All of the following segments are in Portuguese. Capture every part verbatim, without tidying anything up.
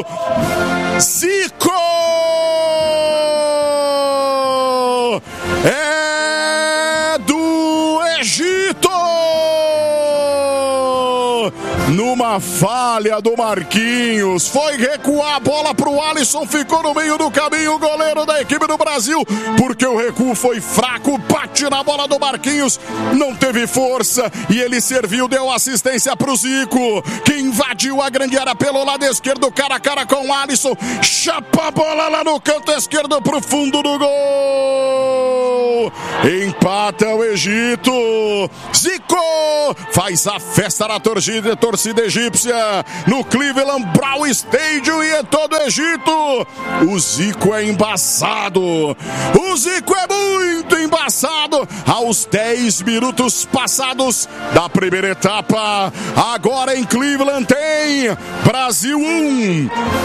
Zico! É do Egito! Numa falha do Marquinhos, foi recuar a bola pro Alisson, ficou no meio do caminho o goleiro da equipe do Brasil, porque o recuo foi fraco, bate na bola do Marquinhos, não teve força e ele serviu, deu assistência pro Zico, que invadiu a grande área pelo lado esquerdo, cara a cara com o Alisson, chapa a bola lá no canto esquerdo pro fundo do gol, empata o Egito, Zico faz a festa na torcida, torcida egípcia no Cleveland Brown Stadium e em todo o Egito. O Zico é embaçado, o Zico é muito embaçado. Aos dez minutos passados da primeira etapa, agora em Cleveland tem Brasil um,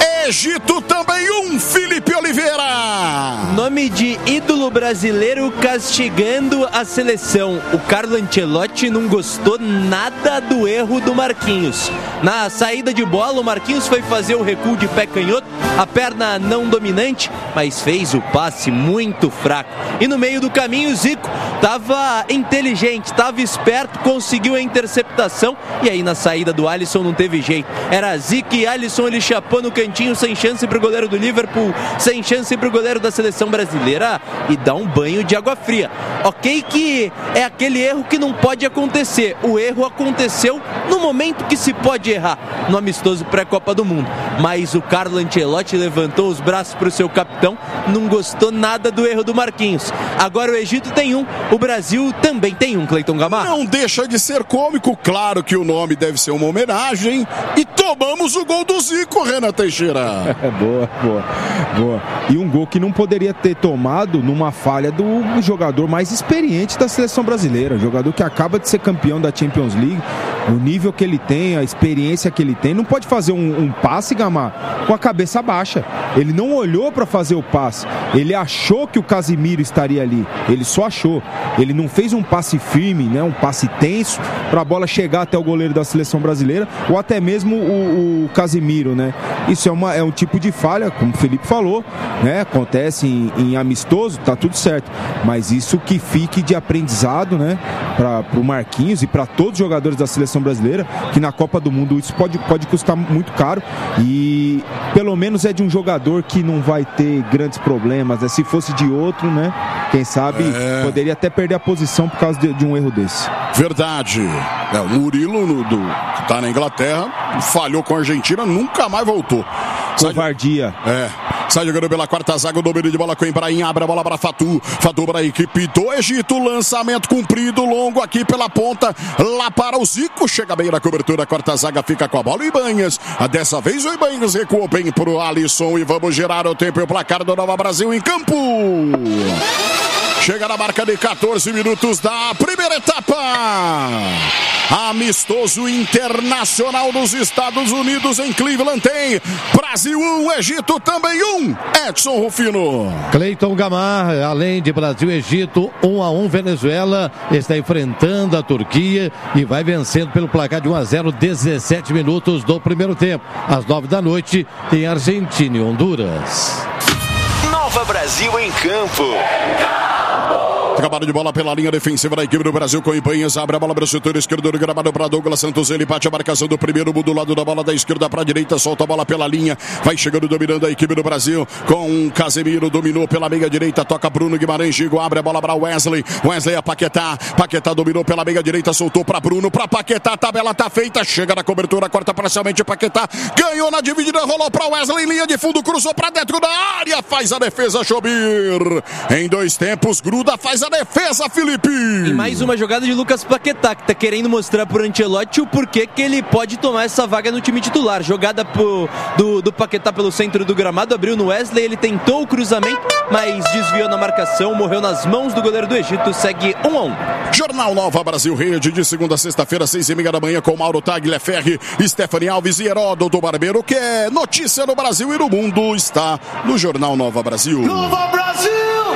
Egito também um. Felipe Oliveira, nome de ídolo brasileiro castigando a seleção. O Carlo Ancelotti não gostou nada do erro do Marquinhos. Na saída de bola, o Marquinhos foi fazer o recuo de pé canhoto, a perna não dominante, mas fez o passe muito fraco. E no meio do caminho, o Zico estava inteligente, estava esperto, conseguiu a interceptação. E aí na saída do Alisson não teve jeito. Era Zico e Alisson, ele chapou no cantinho, sem chance pro goleiro do Liverpool, sem chance pro goleiro da seleção brasileira, e dá um banho de água fria. Ok que é aquele erro que não pode acontecer. O erro aconteceu no momento que se pode errar, no amistoso pré-Copa do Mundo. Mas o Carlo Ancelotti levantou os braços para o seu capitão, não gostou nada do erro do Marquinhos. Agora o Egito tem um, o Brasil também tem um, Cleiton Gamarra. Não deixa de ser cômico, claro que o nome deve ser uma homenagem, e tomamos o gol do Zico, Renan Teixeira. boa, boa, boa. E um gol que não poderia ter tomado numa falha do jogador mais experiente da seleção brasileira, jogador que acaba de ser campeão da Champions League, o nível que ele tem, a experiência que ele tem, não pode fazer um, um passe, Gamar, com a cabeça baixa. Ele não olhou para fazer o passe, ele achou que o Casimiro estaria ali, ele só achou, ele não fez um passe firme, né, um passe tenso para a bola chegar até o goleiro da seleção brasileira, ou até mesmo o, o Casimiro, né? Isso é, uma, é um tipo de falha, como o Felipe falou, né? Acontece em, em amistoso, tá tudo certo, mas isso que fique de aprendizado, né, para o Marquinhos e para todos os jogadores da seleção brasileira, que na Copa do Mundo isso pode, pode custar muito caro, e pelo menos é de um jogador que não vai ter grandes problemas, né? Se fosse de outro, né, quem sabe é... poderia até perder a posição por causa de, de um erro desse. Verdade. É, o Murilo, no, do, que tá na Inglaterra, falhou com a Argentina, nunca mais voltou. Covardia. É. Sai jogando pela quarta zaga, o domínio de bola com o Ibrahim, abre a bola para Fatu, Fatu para a equipe do Egito, lançamento comprido, longo aqui pela ponta, lá para o Zico, chega bem na cobertura, a quarta zaga fica com a bola, o Ibanhas, dessa vez o Ibanhas recuou bem pro Alisson, e vamos girar o tempo e o placar do Nova Brasil em campo. Chega na marca de catorze minutos da primeira etapa. Amistoso internacional dos Estados Unidos em Cleveland tem Brasil um, Egito também um. Edson Rufino. Cleiton Gamarra, além de Brasil e Egito, um a um, Venezuela está enfrentando a Turquia e vai vencendo pelo placar de um a zero, dezessete minutos do primeiro tempo. Às nove da noite tem Argentina e Honduras. Nova Brasil em campo. Trabalho de bola pela linha defensiva da equipe do Brasil com Ibanhas, abre a bola para o setor esquerdo do gramado para Douglas Santos, ele bate a marcação do primeiro, muda o lado da bola da esquerda para a direita, solta a bola pela linha, vai chegando dominando a equipe do Brasil com Casemiro, dominou pela meia direita, toca Bruno Guimarães, Gigo, abre a bola para Wesley, Wesley a Paquetá, Paquetá dominou pela meia direita, soltou para Bruno, para Paquetá, a tabela tá feita, chega na cobertura, corta parcialmente Paquetá, ganhou na dividida, rolou para Wesley, linha de fundo, cruzou para dentro da área, faz a defesa, Chobir, em dois tempos, gruda, faz a defesa, Felipe. E mais uma jogada de Lucas Paquetá, que tá querendo mostrar pro Ancelotti o porquê que ele pode tomar essa vaga no time titular. Jogada pro, do, do Paquetá pelo centro do gramado, abriu no Wesley, ele tentou o cruzamento, mas desviou na marcação, morreu nas mãos do goleiro do Egito, segue um a um. Jornal Nova Brasil Rede, de segunda a sexta-feira, seis e meia da manhã, com Mauro Tagliaferri, Stephanie Alves e Heródoto Barbeiro, que é notícia no Brasil e no mundo, está no Jornal Nova Brasil. Nova Brasil!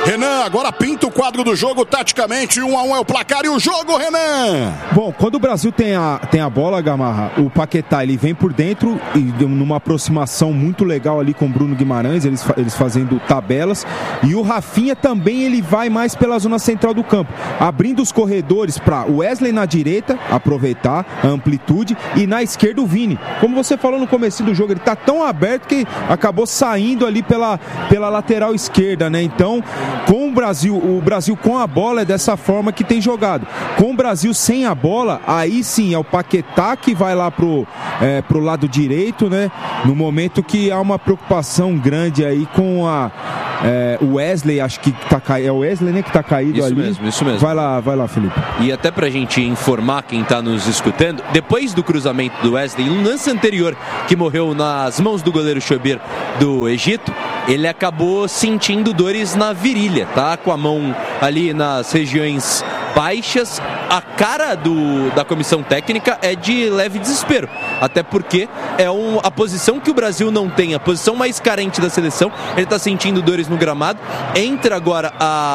Renan, agora pinta o quadro do jogo taticamente, um a um é o placar e o jogo, Renan. Bom, quando o Brasil tem a, tem a bola, Gamarra, o Paquetá ele vem por dentro e numa aproximação muito legal ali com o Bruno Guimarães, eles, eles fazendo tabelas, e o Rafinha também ele vai mais pela zona central do campo, abrindo os corredores para o Wesley na direita, aproveitar a amplitude, e na esquerda o Vini. Como você falou no começo do jogo, ele tá tão aberto que acabou saindo ali pela, pela lateral esquerda, né? Então, com o Brasil, o Brasil com a bola é dessa forma que tem jogado. Com o Brasil sem a bola, aí sim é o Paquetá que vai lá pro, é, pro lado direito, né? No momento que há uma preocupação grande aí com a é, o Wesley, acho que tá caído, é o Wesley, né, que tá caído isso ali. Isso mesmo, isso mesmo. Vai lá, vai lá, Felipe. E até pra gente informar quem tá nos escutando, depois do cruzamento do Wesley, no lance anterior que morreu nas mãos do goleiro Chobir do Egito, ele acabou sentindo dores na virilha, tá? Com a mão ali nas regiões baixas. A cara do, da comissão técnica é de leve desespero, até porque é um, a posição que o Brasil não tem, a posição mais carente da seleção. Ele está sentindo dores no gramado. Entra agora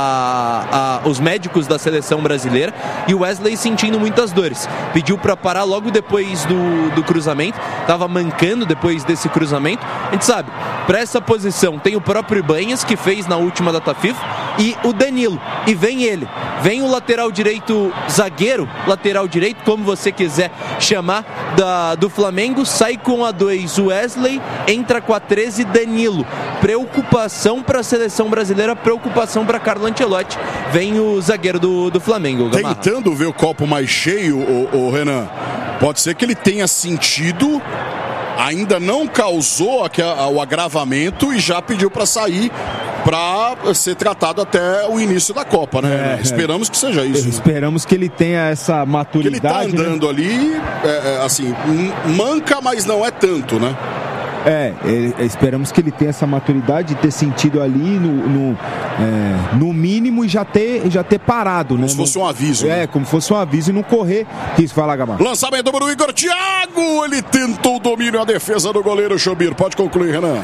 a, a, os médicos da seleção brasileira e o Wesley sentindo muitas dores. Pediu para parar logo depois do, do cruzamento, estava mancando depois desse cruzamento. A gente sabe, para essa posição tem o próprio Ibanhas, que fez na última data FIFA, e o Danilo, e vem ele, vem o lateral direito, zagueiro, lateral direito, como você quiser chamar, da, do Flamengo, sai com a dois Wesley, entra com a treze Danilo. Preocupação para a seleção brasileira, preocupação para Carlo Ancelotti. Vem o zagueiro do, do Flamengo, Gamarra. Tentando ver o copo mais cheio, o, o Renan, pode ser que ele tenha sentido, ainda não causou aqui a, o agravamento e já pediu para sair, para ser tratado até o início da Copa, né? É, Esperamos é. que seja isso. Esperamos que ele tenha essa maturidade. Que ele tá andando, né, ali, é, é, assim, manca, mas não é tanto, né? É, é, esperamos que ele tenha essa maturidade de ter sentido ali no, no, é, no mínimo e já ter, já ter parado, como né? se fosse um aviso. É, né? como se fosse um aviso e não correr. Isso, vai lá, Gamarra. Lançamento para o Igor Thiago, ele tentou o domínio, a defesa do goleiro Chobir. Pode concluir, Renan.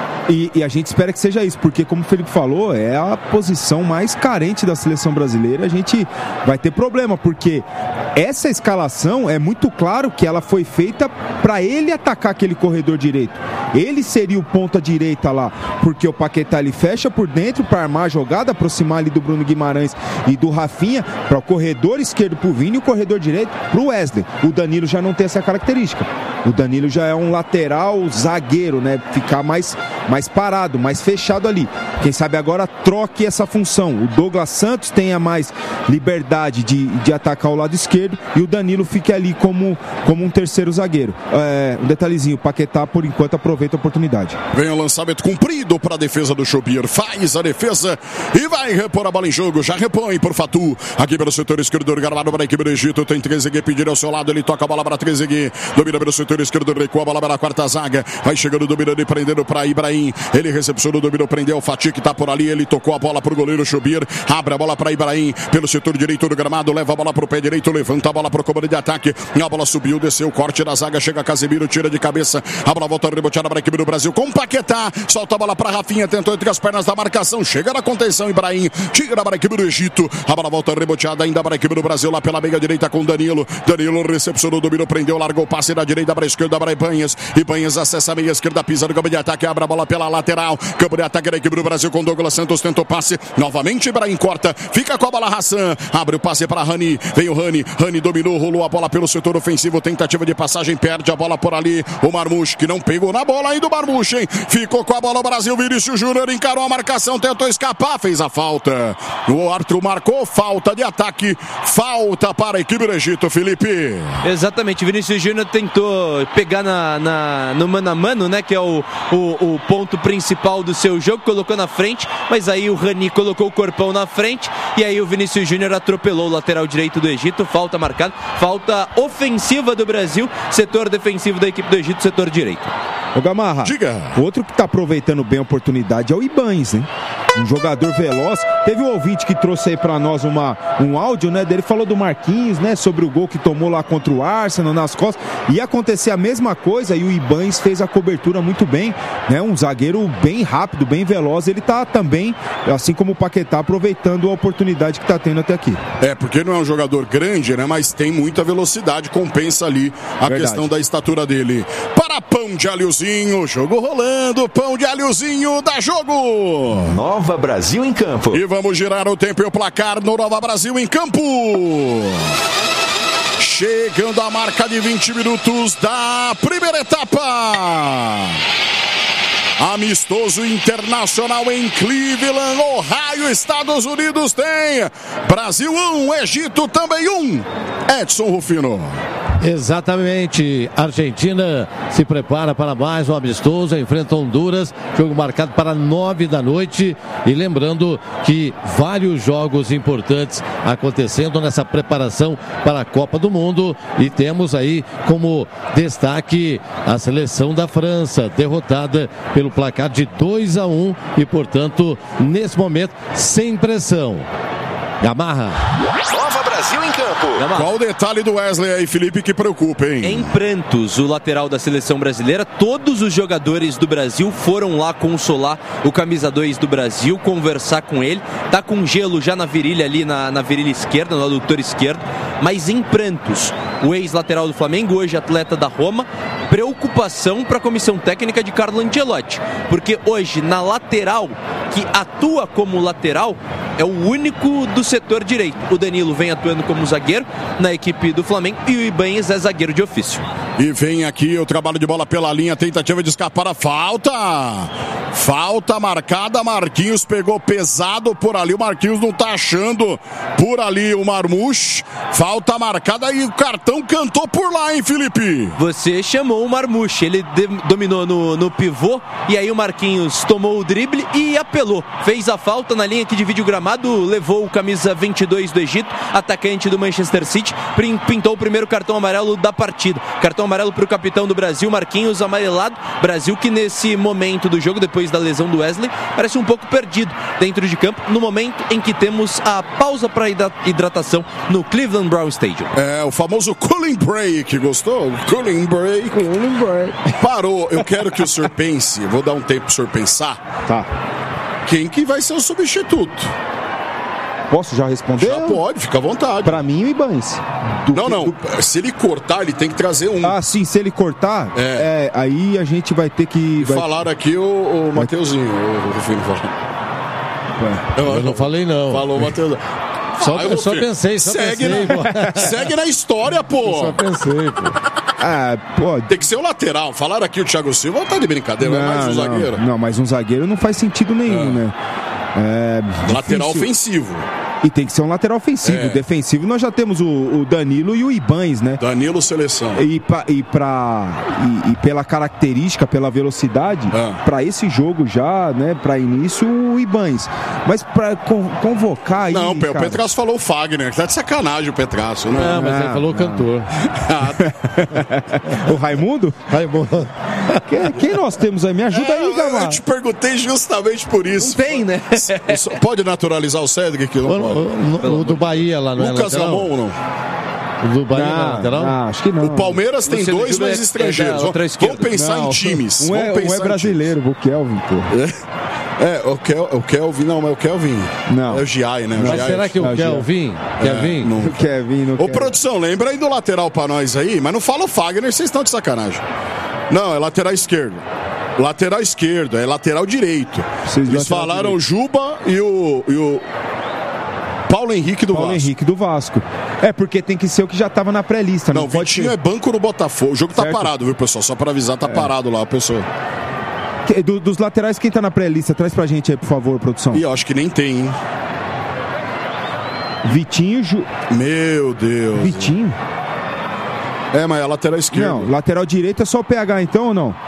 E, e a gente espera que seja isso, porque como o Felipe falou, é a posição mais carente da seleção brasileira. A gente vai ter problema, porque essa escalação é muito claro que ela foi feita para ele atacar aquele corredor direito. Ele seria o ponta direita lá, porque o Paquetá ele fecha por dentro para armar a jogada, aproximar ali do Bruno Guimarães e do Rafinha, para o corredor esquerdo pro Vini e o corredor direito pro Wesley. O Danilo já não tem essa característica. O Danilo já é um lateral zagueiro, né? Ficar mais, mais parado, mais fechado ali. Quem sabe agora troque essa função. O Douglas Santos tenha mais liberdade de, de atacar o lado esquerdo e o Danilo fique ali como, como um terceiro zagueiro. É, um detalhezinho, o Paquetá por enquanto aproveita a oportunidade. Vem o lançamento cumprido para a defesa do Chobir. Faz a defesa e vai repor a bola em jogo. Já repõe por Fatu. Aqui pelo setor esquerdo do gramado para a equipe do Egito. Tem Trezeguet pedindo ao seu lado. Ele toca a bola para Trezeguet. Domina pelo setor esquerdo, recua a bola para a quarta zaga. Vai chegando, dominando e prendendo para Ibrahim. Ele recepcionou, dominou, prendeu o Fatih que está por ali. Ele tocou a bola para o goleiro Chobir. Abre a bola para Ibrahim pelo setor direito do gramado. Leva a bola para o pé direito. Levanta a bola para o comando de ataque. A bola subiu, desceu, corte da zaga. Chega Casemiro, tira de cabeça. A bola volta reboteada para a equipe do Brasil com Paquetá. Solta a bola para Rafinha. Tentou entre as pernas da marcação. Chega na contenção. Ibrahim tira para a equipe do Egito. A bola volta reboteada ainda para a equipe do Brasil lá pela meia direita com Danilo. Danilo recepcionou, dominou, prendeu, largou o passe da direita para a esquerda para Ibanhas. Ibanhas acessa a meia esquerda, pisa no campo de ataque. Abre a bola pela lateral. Campo de ataque da equipe do Brasil com Douglas Santos. Tentou passe. Novamente Ibrahim corta. Fica com a bola Hassan. Abre o passe para Rani. Vem o Rani. Rani dominou, rolou a bola pelo setor ofensivo. Tentativa de passagem. Perde a bola por ali. O Marmouche que não pegou na bola ainda o Marmouche, hein? Ficou com a bola o Brasil. Vinícius Júnior encarou a marcação. Tentou escapar. Fez a falta. O Arthur marcou. Falta de ataque. Falta para a equipe do Egito, Felipe. Exatamente. Vinícius Júnior tentou pegar na, na, no mano a mano, né? Que é o, o, o ponto principal do seu jogo. Colocou na frente. Mas aí o Rani colocou o corpão na frente. E aí o Vinícius Júnior atropelou o lateral direito do Egito. Falta marcada. Falta ofensiva do Brasil. Setor defensivo da equipe do Egito, setor direito. Ô Gamarra, diga. Outro que tá aproveitando bem a oportunidade é o Ibanhas, né? um jogador veloz. Teve um ouvinte que trouxe aí pra nós uma, um áudio, né, dele, falou do Marquinhos, né, sobre o gol que tomou lá contra o Arsenal nas costas. Ia acontecer a mesma coisa e o Ibañez fez a cobertura muito bem, né, um zagueiro bem rápido, bem veloz. Ele tá também, assim como o Paquetá, aproveitando a oportunidade que tá tendo até aqui. É, porque não é um jogador grande, né, mas tem muita velocidade, compensa ali a Verdade. questão da estatura dele. Para Pão de Alhozinho, jogo rolando, Pão de Alhozinho, dá jogo! Nova Brasil em campo. E vamos girar o tempo e o placar no Nova Brasil em campo. Chegando a marca de vinte minutos da primeira etapa. Amistoso internacional em Cleveland, Ohio, Estados Unidos tem Brasil um, Egito também um. Edson Rufino. Exatamente, Argentina se prepara para mais um amistoso, enfrenta Honduras, jogo marcado para nove da noite, e lembrando que vários jogos importantes acontecendo nessa preparação para a Copa do Mundo, e temos aí como destaque a seleção da França, derrotada pelo placar de dois a um e, portanto, nesse momento, sem pressão. Gamarra. Nova Brasil em campo. Gamarra. Qual o detalhe do Wesley aí, Felipe, que preocupa, hein? Em prantos, o lateral da seleção brasileira, todos os jogadores do Brasil foram lá consolar o camisa dois do Brasil, conversar com ele. Tá com gelo já na virilha ali, na, na virilha esquerda, no adutor esquerdo, mas em prantos. O ex-lateral do Flamengo, hoje atleta da Roma, preocupação para a comissão técnica de Carlo Ancelotti, porque hoje na lateral, que atua como lateral, é o único do setor direito. O Danilo vem atuando como zagueiro na equipe do Flamengo e o Ibañez é zagueiro de ofício. E vem aqui o trabalho de bola pela linha, tentativa de escapar a falta. Falta marcada, Marquinhos pegou pesado por ali, o Marquinhos não tá achando por ali o Marmouche. Falta marcada e o cartão cantou por lá, hein, Felipe? Você chamou o Marmouche, ele de, dominou no, no pivô e aí o Marquinhos tomou o drible e apelou. Fez a falta na linha que divide o gramado, levou o camisa vinte e dois do Egito, atacante do Manchester City, pintou o primeiro cartão amarelo da partida. Cartão amarelo para o capitão do Brasil, Marquinhos, amarelado. Brasil que nesse momento do jogo, depois da lesão do Wesley, parece um pouco perdido dentro de campo, no momento em que temos a pausa para hidratação no Cleveland Brown Stadium. É, o famoso cooling break, gostou? Cooling break. Cooling break. Parou, eu quero que o senhor pense, vou dar um tempo pro senhor pensar. Tá. Quem que vai ser o substituto? Posso já responder? Já pode, fica à vontade. Pra mim, o Ibañez. Do, não, não. Do... Se ele cortar, ele tem que trazer um. Ah, sim, se ele cortar, é. É, aí a gente vai ter que... Vai... Falaram aqui o, o Mateuzinho, o Rufino falou. Eu, eu não falei, não. Falou o Mateuzinho. Só, ah, eu só pensei, só segue pensei. Na, segue na história, pô. Eu só pensei, pô. Ah, pode. Tem que ser o lateral. Falaram aqui o Thiago Silva, tá de brincadeira, não, é mais um não, zagueiro. Não, mas um zagueiro não faz sentido nenhum, é. né? É, lateral ofensivo. E tem que ser um lateral ofensivo. É. Defensivo, nós já temos o, o Danilo e o Ibañez, né? Danilo, seleção. E, pra, e, pra, e, e pela característica, pela velocidade, ah. para esse jogo já, né? Para início, o Ibañez. Mas para con, convocar aí. Não, o Petrasso falou o Fagner. Tá de sacanagem o Petrasso, né? Não, mas ah, ele falou o cantor. O Raimundo? Raimundo. Quem, quem nós temos aí? Me ajuda é, aí, Gamarra. Eu te perguntei justamente por isso. Não tem, né? Pode naturalizar o Cedric? Não pode. O, o, o do Bahia lá, não Lucas é lateral? Ramon, não? O do Bahia não, não é lateral? Não, acho que não. O Palmeiras tem Luciano dois, mas é, estrangeiros. é Vamos pensar não, em times. Um é, um é brasileiro, o Kelvin, pô. É, é o, Kel, o Kelvin, não, mas o Kelvin não. é o Giai, né? O Mas Giai será que o é, Kelvin? É, Kelvin? não. O Kevin, não Ô, produção, lembra aí do lateral pra nós aí, mas não fala o Fagner, vocês estão de sacanagem. Não, é lateral esquerdo. Lateral esquerdo, é lateral direito. Vocês Eles falaram direito. o Juba e o... E o... Paulo Henrique do Paulo Vasco. Henrique do Vasco. É, porque tem que ser o que já estava na pré-lista. Não, não o Vitinho ser. é banco no Botafogo. O jogo tá certo. parado, viu, pessoal? Só para avisar, tá é. parado lá, pessoal. Do, dos laterais, quem tá na pré-lista? Traz pra gente aí, por favor, produção. Ih, eu acho que nem tem, hein? Vitinho... Ju... Meu Deus. Vitinho? É, mas é lateral esquerdo. Não, lateral direito é só o P H, então, ou não?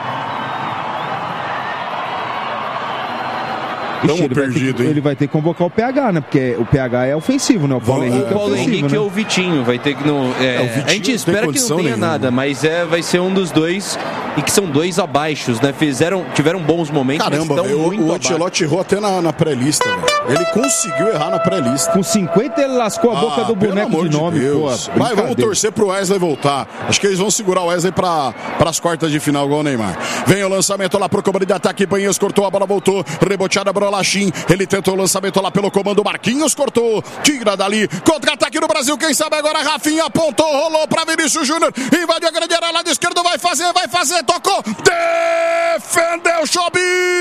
Estamos ele perdidos, hein? Ele vai ter que convocar o P H, né? Porque o P H é ofensivo, né? O Paulo é. Henrique é o Paulo ofensivo, Henrique né? é o Vitinho. Vai ter que não. É, é, o Vitinho a gente espera que não tenha nenhuma. nada, mas é, vai ser um dos dois e que são dois abaixo, né? Fizeram, tiveram bons momentos, Caramba, mas estão véio, muito o Ancelotti errou até na, na pré-lista, véio. Ele conseguiu errar na pré-lista. Com cinquenta ele lascou a boca ah, do boneco de nome. De Pô, mas vamos torcer pro Wesley voltar. Acho que eles vão segurar o Wesley para as quartas de final, igual o Neymar. Vem o lançamento lá pro comando de ataque. Banhas cortou, a bola voltou. Reboteada para o Lachim. Ele tentou o lançamento lá pelo comando. Marquinhos cortou. Tira dali. Contra-ataque no Brasil. Quem sabe agora? Rafinha apontou, rolou para Vinícius Júnior. Invadiu a grande área lá do esquerdo. Vai fazer, vai fazer. Tocou. Defendeu Chobir.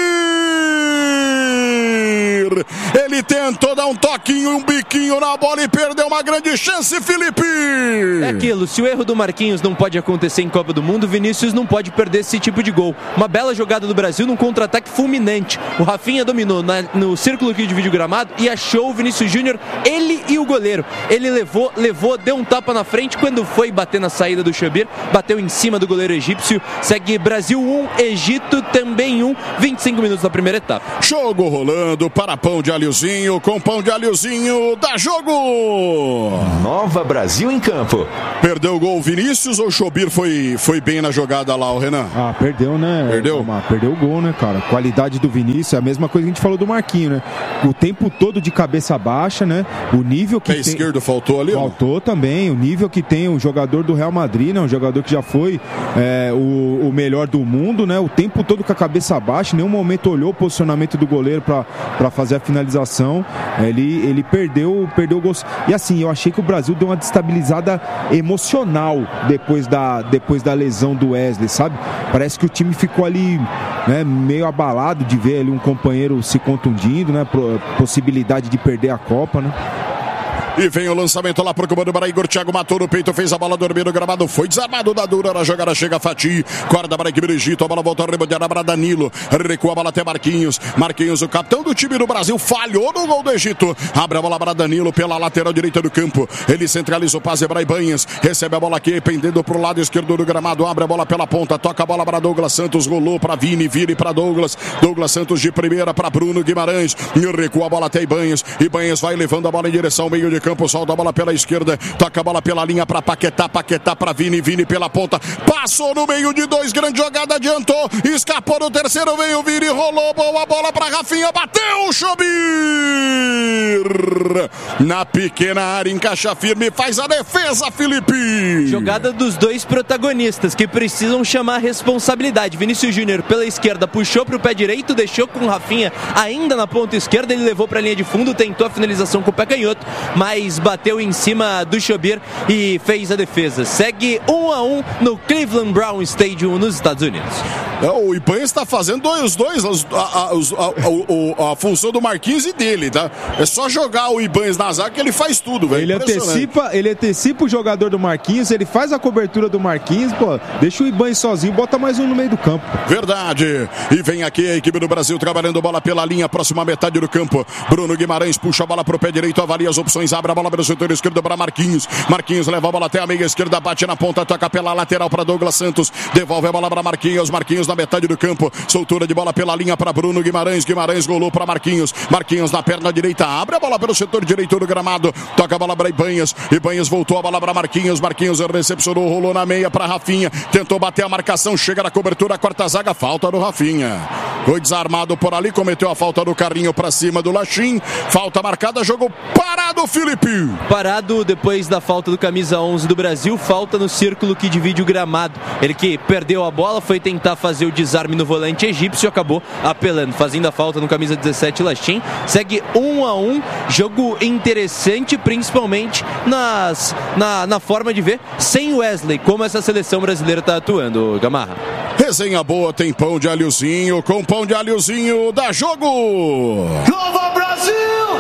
Ele tentou dar um toquinho, um biquinho na bola e perdeu uma grande chance, Felipe. É aquilo, se o erro do Marquinhos não pode acontecer em Copa do Mundo, Vinícius não pode perder esse tipo de gol. Uma bela jogada do Brasil num contra-ataque fulminante. O Rafinha dominou na, no círculo que divide o gramado e achou o Vinícius Júnior, ele e o goleiro. Ele levou, levou, deu um tapa na frente. Quando foi bater na saída do Chobir, bateu em cima do goleiro egípcio. Segue Brasil um, Egito também um, vinte e cinco minutos da primeira etapa. Jogo rolando para pão de alhozinho, com pão de alhozinho, dá jogo! Nova Brasil em campo. Perdeu o gol Vinícius ou o Chobir foi, foi bem na jogada lá, o Renan? Ah, perdeu, né? Perdeu? Ah, perdeu o gol, né, cara? Qualidade do Vinícius é a mesma coisa que a gente falou do Marquinho, né? O tempo todo de cabeça baixa, né? O nível que Pé tem... esquerdo faltou ali? Faltou também. O nível que tem o jogador do Real Madrid, né? Um jogador que já foi é, o, o melhor do mundo, né? O tempo todo com a cabeça baixa, em nenhum momento olhou o posicionamento do goleiro para fazer a finalização. Ele, ele perdeu, perdeu o gol. E assim, eu achei que o Brasil deu uma destabilizada emocional depois da, depois da lesão do Wesley, sabe? Parece que o time ficou ali, né, meio abalado de ver ali um companheiro se contundindo, né? Possibilidade de perder a Copa, né? E vem o lançamento lá pro comando para Igor. Thiago matou no peito, fez a bola dormir no gramado. Foi desarmado da dura. A jogada chega a Fati. Corda para a equipe do Egito. A bola volta a rebotear para Danilo. Recua a bola até Marquinhos. Marquinhos, o capitão do time do Brasil, falhou no gol do Egito. Abre a bola para Danilo pela lateral direita do campo. Ele centraliza o passe para Ibanhas. Recebe a bola aqui, pendendo pro lado esquerdo do gramado. Abre a bola pela ponta. Toca a bola para Douglas Santos. Rolou para Vini. Vini para Douglas. Douglas Santos de primeira para Bruno Guimarães. Recua a bola até Ibanhas. Ibanhas vai levando a bola em direção ao meio de campo, solta a bola pela esquerda, toca a bola pela linha para Paquetá, Paquetá para Vini, Vini pela ponta, passou no meio de dois, grande jogada, adiantou, escapou no terceiro, veio o Vini, rolou, boa bola para Rafinha, bateu o Chobir, na pequena área, encaixa firme, faz a defesa, Felipe. Jogada dos dois protagonistas que precisam chamar a responsabilidade. Vinícius Júnior pela esquerda puxou para o pé direito, deixou com o Rafinha ainda na ponta esquerda, ele levou para a linha de fundo, tentou a finalização com o pé canhoto, mas bateu em cima do Chobir e fez a defesa. Segue um a um no Cleveland Brown Stadium nos Estados Unidos. É, o Ibanez está fazendo os dois, os, a, a, a, a, a função do Marquinhos e dele, tá? É só jogar o Ibanez na zaga que ele faz tudo, velho. Ele antecipa, ele antecipa o jogador do Marquinhos, ele faz a cobertura do Marquinhos, pô, deixa o Ibanez sozinho, bota mais um no meio do campo. Verdade. E vem aqui a equipe do Brasil trabalhando bola pela linha, próxima metade do campo. Bruno Guimarães puxa a bola pro pé direito, avalia as opções, abre a bola pelo setor esquerdo para Marquinhos. Marquinhos leva a bola até a meia esquerda, bate na ponta, toca pela lateral para Douglas Santos, devolve a bola para Marquinhos. Marquinhos na metade do campo, soltura de bola pela linha para Bruno Guimarães. Guimarães golou para Marquinhos. Marquinhos na perna direita, abre a bola pelo setor direito do gramado, toca a bola para Ibanhas. Ibanhas voltou a bola para Marquinhos. Marquinhos recepcionou, rolou na meia para Rafinha, tentou bater a marcação, chega na cobertura, corta a zaga, falta do Rafinha. Foi desarmado por ali, cometeu a falta do carrinho para cima do Lachim. Falta marcada, jogo parado, Felipe. Parado depois da falta do camisa onze do Brasil, falta no círculo que divide o gramado. Ele que perdeu a bola, foi tentar fazer o desarme no volante egípcio, acabou apelando, fazendo a falta no camisa dezessete, Lachim. Segue um a um, jogo interessante, principalmente nas, na, na forma de ver, sem Wesley, como essa seleção brasileira está atuando, Gamarra. Resenha boa, tem pão de alhozinho, com pão de alhozinho, dá jogo! Nova Brasil!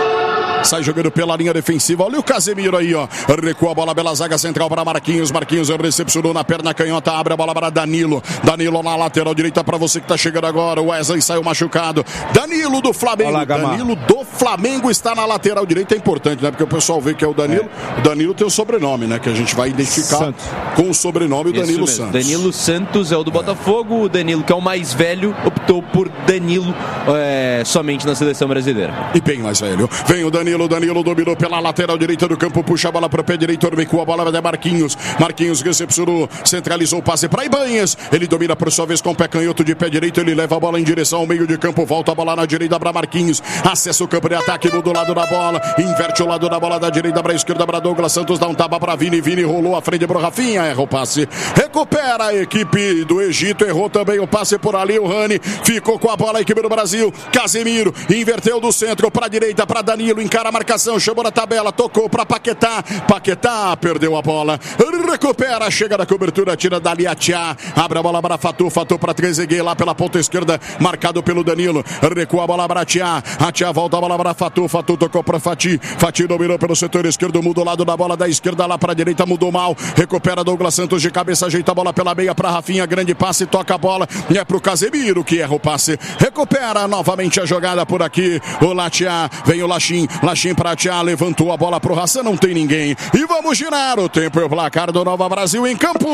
Sai jogando pela linha defensiva. Olha o Casemiro aí, ó. Recua a bola pela zaga central para Marquinhos. Marquinhos recepcionou na perna canhota. Abre a bola para Danilo. Danilo na lateral direita para você que tá chegando agora. O Wesley saiu machucado. Danilo do Flamengo. Olá, Danilo do Flamengo está na lateral direita. É importante, né? Porque o pessoal vê que é o Danilo. É. O Danilo tem o sobrenome, né? Que a gente vai identificar Santos. Com o sobrenome o Danilo Santos. Danilo Santos é o do é. Botafogo. O Danilo, que é o mais velho, optou por Danilo é, somente na seleção brasileira. E bem mais velho. Vem o Danilo. Danilo, Danilo dominou pela lateral direita do campo, puxa a bola para o pé direito, recua a bola, vai dar Marquinhos. Marquinhos recepcionou, centralizou o passe para Ibanhas. Ele domina por sua vez com o pé canhoto de pé direito, ele leva a bola em direção ao meio de campo, volta a bola na direita para Marquinhos. Acessa o campo de ataque, muda o lado da bola, inverte o lado da bola da direita para a esquerda para Douglas Santos, dá um tapa para Vini, Vini rolou a frente para o Rafinha, erra o passe. Recupera a equipe do Egito, errou também o passe por ali, o Rani ficou com a bola, a equipe do Brasil. Casemiro inverteu do centro para a direita, para Danilo, encara a marcação, chamou na tabela, tocou para Paquetá, Paquetá perdeu a bola, recupera, chega na cobertura, tira dali a Tchá, abre a bola para Fatu, Fatu para Trezeguet lá pela ponta esquerda, marcado pelo Danilo, recua a bola para Tchá, a Tchá volta a bola para Fatu, Fatu tocou para Fati, Fati dominou pelo setor esquerdo, muda o lado da bola da esquerda lá para a direita, mudou mal, recupera Douglas Santos de cabeça, ajeita a bola pela meia para Rafinha, grande passe, toca a bola, e é pro Casemiro que erra o passe, recupera novamente a jogada por aqui, o Latiá, vem o Lachim, Lachim para Tchá, levantou a bola pro Hassan, não tem ninguém, e vamos girar o tempo e o placar do Nova Brasil em campo.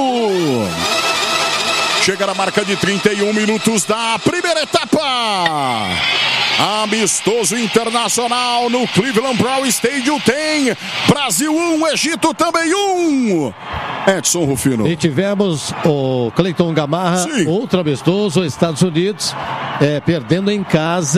Chega na marca de trinta e um minutos da primeira etapa. Amistoso internacional no Cleveland Brown Stadium, tem Brasil um, Egito também um. Edson Rufino. E tivemos o Cleiton Gamarra, Sim. outro amistoso, Estados Unidos, é, perdendo em casa.